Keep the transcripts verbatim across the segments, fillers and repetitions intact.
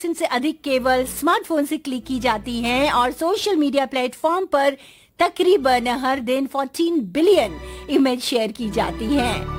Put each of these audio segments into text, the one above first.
से अधिक केवल स्मार्टफोन से क्लिक की जाती हैं और सोशल मीडिया प्लेटफॉर्म पर तकरीबन हर दिन चौदह बिलियन इमेज शेयर की जाती हैं।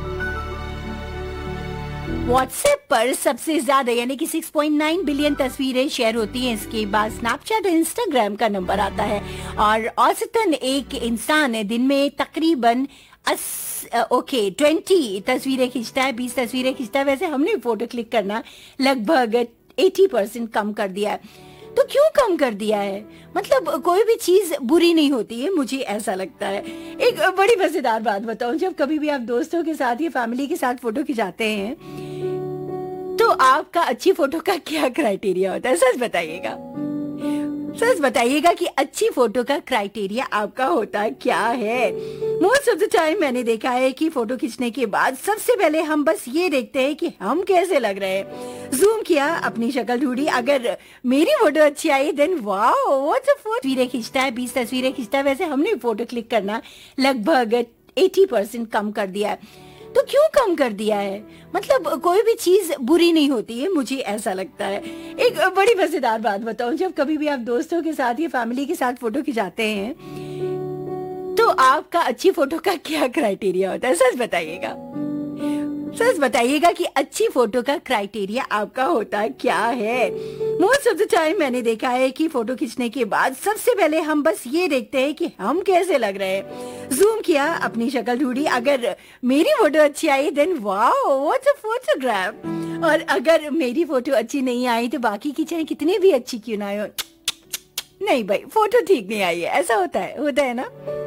व्हाट्सएप पर सबसे ज्यादा यानी कि छह पॉइंट नौ बिलियन तस्वीरें शेयर होती हैं। इसके बाद स्नैपचैट और इंस्टाग्राम का नंबर आता है और औसतन एक इंसान दिन में तकरीबन अस ओके ट्वेंटी तस्वीरें खींचता है, बीस तस्वीरें खींचता है। वैसे हमने फोटो क्लिक करना लगभग अस्सी परसेंट कम कर दिया है। तो क्यों कम कर दिया है? मतलब कोई भी चीज बुरी नहीं होती है, मुझे ऐसा लगता है। एक बड़ी मजेदार बात बताऊं, जब कभी भी आप दोस्तों के साथ या फैमिली के साथ फोटो खिंचाते हैं तो आपका अच्छी फोटो का क्या क्राइटेरिया होता है? सच बताइएगा, सच बताइएगा कि अच्छी फोटो का क्राइटेरिया आपका होता क्या है? मोस्ट ऑफ द टाइम मैंने देखा है कि फोटो खींचने के बाद सबसे पहले हम बस ये देखते हैं कि हम कैसे लग रहे हैं। जूम किया, अपनी शक्ल ढूंढी, अगर मेरी फोटो अच्छी आई then wow what's a photo. तस्वीरें खींचता है, बीस तस्वीरें खींचता है। वैसे हमने फोटो क्लिक करना लगभग अस्सी परसेंट कम कर दिया है। तो क्यों कम कर दिया है? मतलब कोई भी चीज बुरी नहीं होती है, मुझे ऐसा लगता है। एक बड़ी मजेदार बात बताऊं, जब कभी भी आप दोस्तों के साथ या फैमिली के साथ फोटो खिंचाते हैं तो आपका अच्छी फोटो का क्या क्राइटेरिया होता है? सच बताइएगा, सच बताइएगा कि अच्छी फोटो का क्राइटेरिया आपका होता क्या है? मोस्ट ऑफ द टाइम मैंने देखा है कि फोटो खींचने के बाद सबसे पहले हम बस ये देखते हैं कि हम कैसे लग रहे हैं। जूम किया, अपनी शक्ल ढूंढी, अगर मेरी फोटो अच्छी आई then wow what's a photograph. और अगर मेरी फोटो अच्छी नहीं आई तो बाकी की चाहे कितनी भी अच्छी क्यों ना हो, नहीं भाई फोटो ठीक नहीं आई है, ऐसा होता है, होता है ना।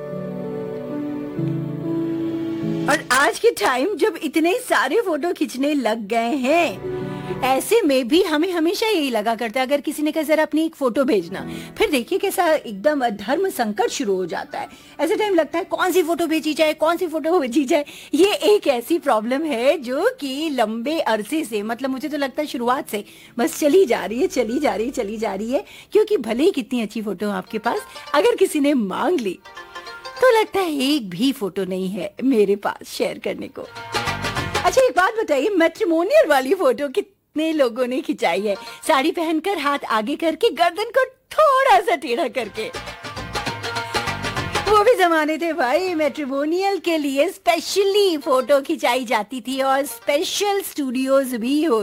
और आज के टाइम जब इतने सारे फोटो खींचने लग गए हैं, ऐसे में भी हमें हमेशा यही लगा करता है, अगर किसी ने कहा जरा अपनी एक फोटो भेजना, फिर देखिए कैसा एकदम धर्म संकट शुरू हो जाता है। ऐसे टाइम लगता है कौन सी फोटो भेजी जाए, कौन सी फोटो भेजी जाए। ये एक ऐसी प्रॉब्लम है जो कि लंबे अरसे से, मतलब मुझे तो लगता है शुरुआत से बस चली जा रही है, चली जा रही है, चली जा रही है। क्योंकि भले ही कितनी अच्छी फोटो आपके पास, अगर किसी ने मांग ली तो लगता है एक भी फोटो नहीं है मेरे पास शेयर करने को। अच्छा एक बात बताइए, मैट्रिमोनियल वाली फोटो कितने लोगों ने खिंचाई है? साड़ी पहनकर, हाथ आगे करके, गर्दन को थोड़ा सा टेढ़ा करके। वो भी जमाने थे भाई, मैट्रिमोनियल के लिए स्पेशली फोटो खिंचाई जाती थी और स्पेशल स्टूडियोज भी हो